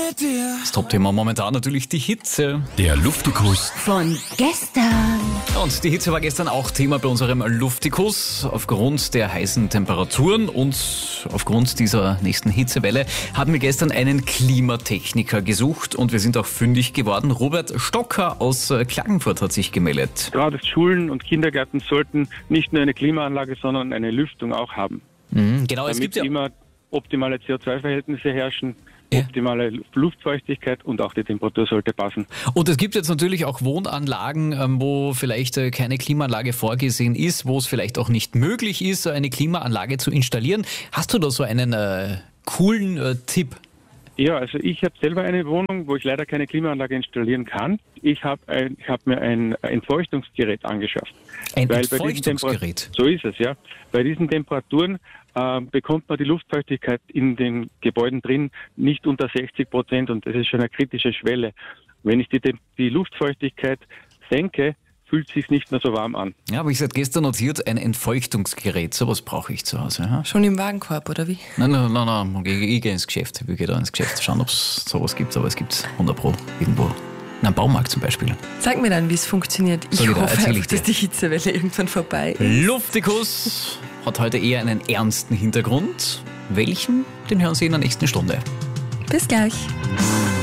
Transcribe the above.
mit dir. Das Top-Thema momentan natürlich die Hitze. Der Luftikus. Von gestern. Und die Hitze war gestern auch Thema bei unserem Luftikus. Aufgrund der heißen Temperaturen und aufgrund dieser nächsten Hitzewelle haben wir gestern einen Klimatechniker gesucht und wir sind auch fündig geworden. Robert Stocker aus Klagenfurt hat sich gemeldet. Gerade Schulen und Kindergärten sollten nicht nur eine Klimaanlage, sondern eine Lüftung auch haben. Genau, es Damit gibt ja immer optimale CO2-Verhältnisse herrschen, Ja. optimale Luftfeuchtigkeit und auch die Temperatur sollte passen. Und es gibt jetzt natürlich auch Wohnanlagen, wo vielleicht keine Klimaanlage vorgesehen ist, wo es vielleicht auch nicht möglich ist, eine Klimaanlage zu installieren. Hast du da so einen coolen Tipp? Ja, also ich habe selber eine Wohnung, wo ich leider keine Klimaanlage installieren kann. Ich habe mir ein Entfeuchtungsgerät angeschafft. Ein Weil bei diesen Entfeuchtungsgerät? So ist es, ja. Bei diesen Temperaturen bekommt man die Luftfeuchtigkeit in den Gebäuden drin nicht unter 60% und das ist schon eine kritische Schwelle. Wenn ich die Luftfeuchtigkeit senke, fühlt es sich nicht mehr so warm an. Ja, aber ich seit gestern notiert, ein Entfeuchtungsgerät. Sowas brauche ich zu Hause. Ja? Schon im Wagenkorb, oder wie? Nein. Ich gehe ins Geschäft. Ich gehe da ins Geschäft schauen, ob es sowas gibt. Aber es gibt 100 Pro irgendwo. In einem Baumarkt zum Beispiel. Sag mir dann, wie es funktioniert. Ich Soll ich da? hoffe Erzähl ich einfach, dir. dass die Hitzewelle irgendwann vorbei ist. Luftikus hat heute eher einen ernsten Hintergrund. Welchen? Den hören Sie in der nächsten Stunde. Bis gleich.